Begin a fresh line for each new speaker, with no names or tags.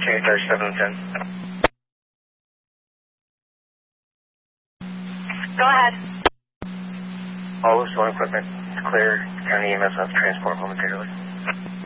Change 3710.
Go ahead.
All of 1 equipment, clear. County EMS on transport momentarily.